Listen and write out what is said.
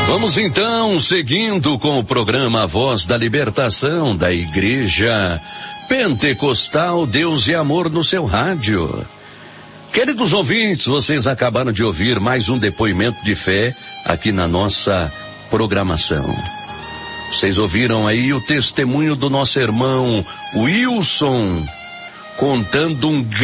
Vamos então, seguindo com o programa Voz da Libertação da Igreja Pentecostal Deus e Amor no seu rádio. Queridos ouvintes, vocês acabaram de ouvir mais um depoimento de fé aqui na nossa programação. Vocês ouviram aí o testemunho do nosso irmão Wilson, contando um